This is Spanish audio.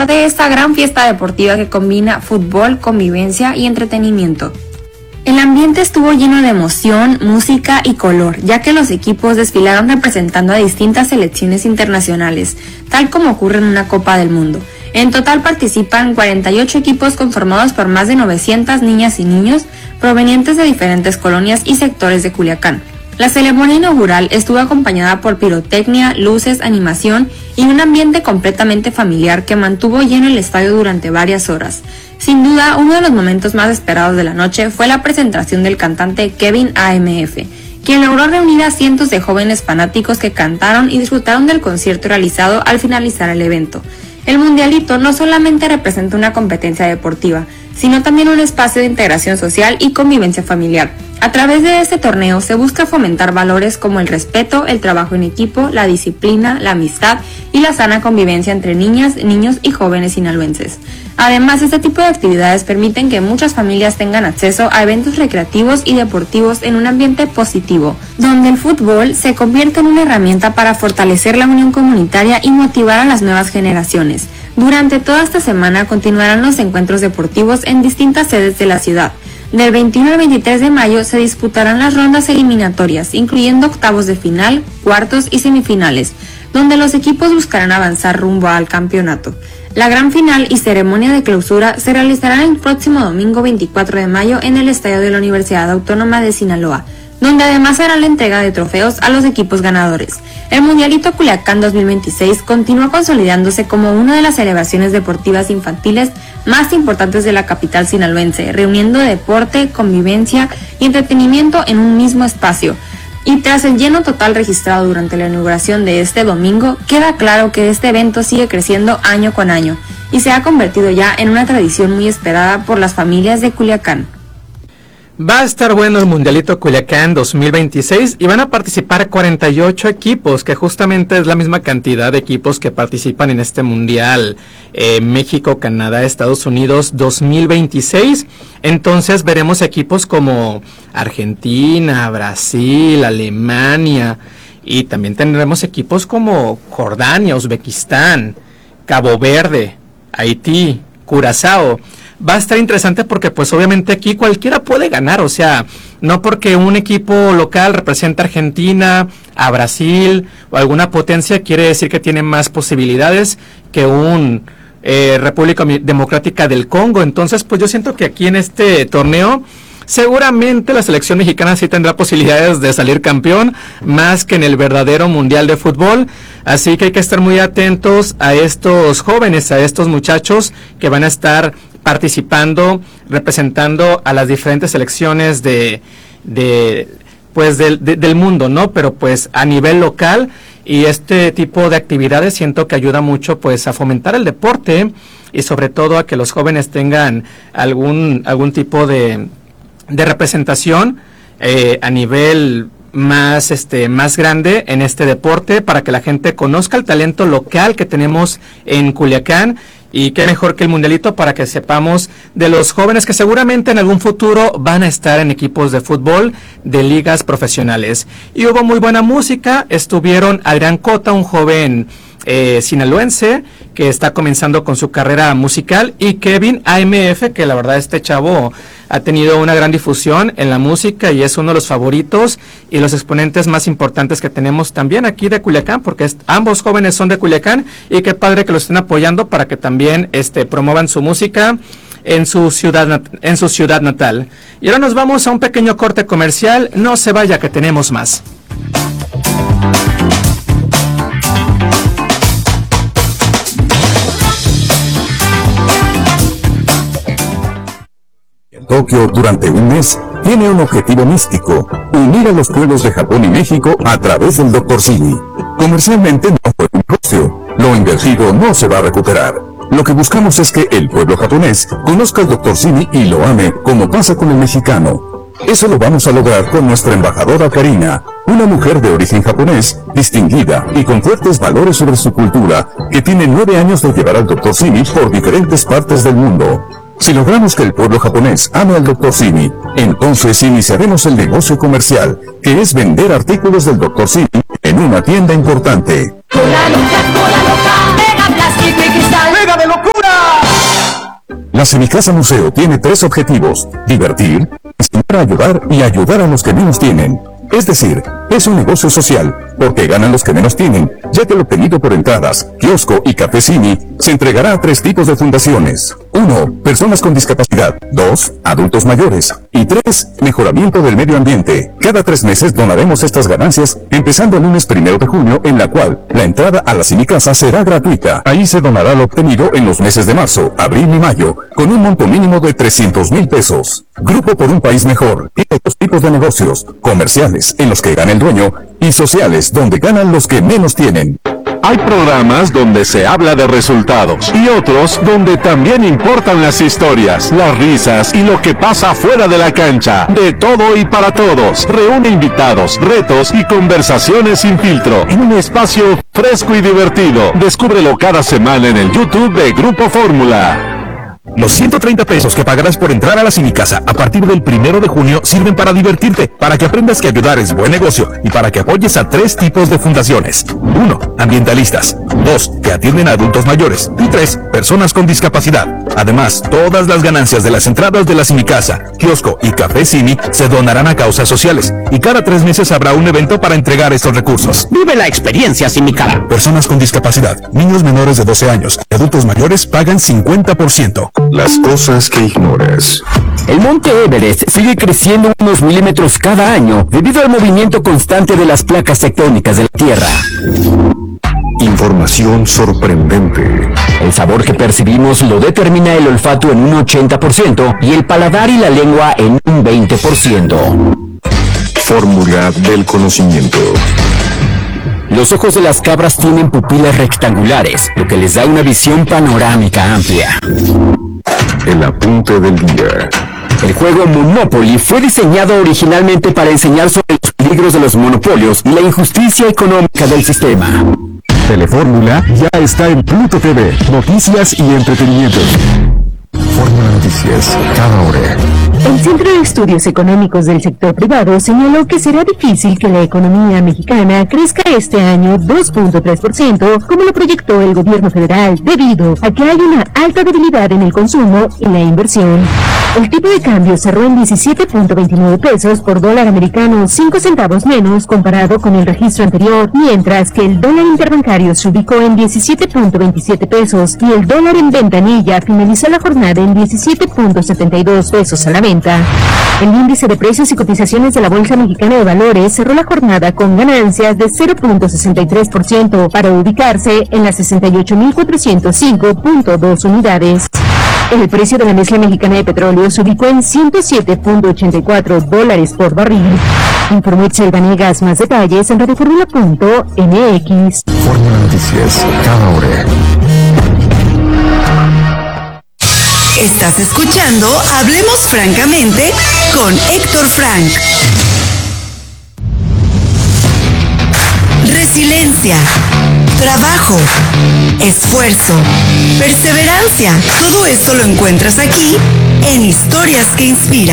disfrutar de esta gran fiesta deportiva que combina fútbol, convivencia y entretenimiento. El ambiente estuvo lleno de emoción, música y color, ya que los equipos desfilaron representando a distintas selecciones internacionales, tal como ocurre en una Copa del Mundo. En total participan 48 equipos conformados por más de 900 niñas y niños provenientes de diferentes colonias y sectores de Culiacán. La ceremonia inaugural estuvo acompañada por pirotecnia, luces, animación y un ambiente completamente familiar que mantuvo lleno el estadio durante varias horas. Sin duda, uno de los momentos más esperados de la noche fue la presentación del cantante Kevin AMF, quien logró reunir a cientos de jóvenes fanáticos que cantaron y disfrutaron del concierto realizado al finalizar el evento. El Mundialito no solamente representa una competencia deportiva, sino también un espacio de integración social y convivencia familiar. A través de este torneo se busca fomentar valores como el respeto, el trabajo en equipo, la disciplina, la amistad y la sana convivencia entre niñas, niños y jóvenes sinaloenses. Además, este tipo de actividades permiten que muchas familias tengan acceso a eventos recreativos y deportivos en un ambiente positivo, donde el fútbol se convierte en una herramienta para fortalecer la unión comunitaria y motivar a las nuevas generaciones. Durante toda esta semana continuarán los encuentros deportivos en distintas sedes de la ciudad. Del 21 al 23 de mayo se disputarán las rondas eliminatorias, incluyendo octavos de final, cuartos y semifinales, donde los equipos buscarán avanzar rumbo al campeonato. La gran final y ceremonia de clausura se realizarán el próximo domingo 24 de mayo en el estadio de la Universidad Autónoma de Sinaloa, donde además será la entrega de trofeos a los equipos ganadores. El Mundialito Culiacán 2026 continúa consolidándose como una de las celebraciones deportivas infantiles más importantes de la capital sinaloense, reuniendo deporte, convivencia y entretenimiento en un mismo espacio. Y tras el lleno total registrado durante la inauguración de este domingo, queda claro que este evento sigue creciendo año con año y se ha convertido ya en una tradición muy esperada por las familias de Culiacán. Va a estar bueno el Mundialito Culiacán 2026 y van a participar 48 equipos, que justamente es la misma cantidad de equipos que participan en este Mundial México, Canadá, Estados Unidos 2026. Entonces veremos equipos como Argentina, Brasil, Alemania, y también tendremos equipos como Jordania, Uzbekistán, Cabo Verde, Haití, Curazao. Va a estar interesante porque pues obviamente aquí cualquiera puede ganar, o sea, no porque un equipo local representa a Argentina, a Brasil o alguna potencia quiere decir que tiene más posibilidades que un República Democrática del Congo. Entonces pues yo siento que aquí en este torneo seguramente la selección mexicana sí tendrá posibilidades de salir campeón, más que en el verdadero mundial de fútbol. Así que hay que estar muy atentos a estos jóvenes, a estos muchachos que van a estar participando, representando a las diferentes selecciones del mundo, ¿no? Pero pues a nivel local, y este tipo de actividades siento que ayuda mucho pues a fomentar el deporte y sobre todo a que los jóvenes tengan algún tipo de representación a nivel más grande en este deporte, para que la gente conozca el talento local que tenemos en Culiacán. Y qué mejor que el Mundialito para que sepamos de los jóvenes que seguramente en algún futuro van a estar en equipos de fútbol de ligas profesionales. Y hubo muy buena música, estuvieron Adrián Cota, un joven sinaloense que está comenzando con su carrera musical, y Kevin AMF, que la verdad este chavo ha tenido una gran difusión en la música y es uno de los favoritos y los exponentes más importantes que tenemos también aquí de Culiacán, porque ambos jóvenes son de Culiacán, y qué padre que lo estén apoyando para que también promuevan su música en su ciudad natal. Y ahora nos vamos a un pequeño corte comercial. No se vaya, que tenemos más. Tokio durante un mes tiene un objetivo místico: unir a los pueblos de Japón y México a través del Dr. Simi. Comercialmente no fue un negocio, lo invertido no se va a recuperar. Lo que buscamos es que el pueblo japonés conozca al Dr. Simi y lo ame, como pasa con el mexicano. Eso lo vamos a lograr con nuestra embajadora Karina, una mujer de origen japonés, distinguida y con fuertes valores sobre su cultura, que tiene 9 años de llevar al Dr. Simi por diferentes partes del mundo. Si logramos que el pueblo japonés ame al Dr. Simi, entonces iniciaremos el negocio comercial, que es vender artículos del Dr. Simi en una tienda importante. Cola loca, mega plástico y cristal. ¡Mega de locura! La Semicasa Museo tiene 3 objetivos: divertir, enseñar a ayudar y ayudar a los que menos tienen. Es decir, es un negocio social, porque ganan los que menos tienen, ya que lo obtenido por entradas, kiosco y cafecini se entregará a 3 tipos de fundaciones. 1. Personas con discapacidad. 2. Adultos mayores. Y 3. Mejoramiento del medio ambiente. Cada 3 meses donaremos estas ganancias, empezando el lunes 1 de junio, en la cual la entrada a la Semicasa será gratuita. Ahí se donará lo obtenido en los meses de marzo, abril y mayo, con un monto mínimo de 300,000 pesos. Grupo por un país mejor. Tiene 2 tipos de negocios: comerciales, en los que gana el dueño, y sociales, donde ganan los que menos tienen. Hay programas donde se habla de resultados y otros donde también importan las historias, las risas y lo que pasa fuera de la cancha. De todo y para todos. Reúne invitados, retos y conversaciones sin filtro en un espacio fresco y divertido. Descúbrelo cada semana en el YouTube de Grupo Fórmula. Los 130 pesos que pagarás por entrar a la Semicasa a partir del 1 de junio sirven para divertirte, para que aprendas que ayudar es buen negocio y para que apoyes a 3 tipos de fundaciones. 1. Ambientalistas. 2. Que atienden a adultos mayores. Y 3. Personas con discapacidad. Además, todas las ganancias de las entradas de la Semicasa, kiosco y café Cini se donarán a causas sociales. Y cada 3 meses habrá un evento para entregar estos recursos. Vive la experiencia Semicasa. Personas con discapacidad, niños menores de 12 años y adultos mayores pagan 50%. Las cosas que ignoras. El monte Everest sigue creciendo unos milímetros cada año debido al movimiento constante de las placas tectónicas de la Tierra. Información sorprendente. El sabor que percibimos lo determina el olfato en un 80% y el paladar y la lengua en un 20%. Fórmula del conocimiento. Los ojos de las cabras tienen pupilas rectangulares, lo que les da una visión panorámica amplia. El apunte del día. El juego Monopoly fue diseñado originalmente para enseñar sobre los peligros de los monopolios y la injusticia económica del sistema. Telefórmula ya está en Pluto TV. Noticias y entretenimiento. Fórmula Noticias, cada hora. El Centro de Estudios Económicos del Sector Privado señaló que será difícil que la economía mexicana crezca este año 2.3%, como lo proyectó el gobierno federal, debido a que hay una alta debilidad en el consumo y la inversión. El tipo de cambio cerró en 17.29 pesos por dólar americano, 5 centavos menos comparado con el registro anterior, mientras que el dólar interbancario se ubicó en 17.27 pesos y el dólar en ventanilla finalizó la jornada en 17.72 pesos a la venta. El índice de precios y cotizaciones de la Bolsa Mexicana de Valores cerró la jornada con ganancias de 0.63% para ubicarse en las 68.405.2 unidades. El precio de la mezcla mexicana de petróleo se ubicó en $107.84 por barril. Informó Itzel Vanegas. Más detalles en radioformula.mx. Fórmula Noticias, cada hora. Estás escuchando Hablemos Francamente con Héctor Frank. Resiliencia, trabajo, esfuerzo, perseverancia. Todo esto lo encuentras aquí en Historias que Inspiran.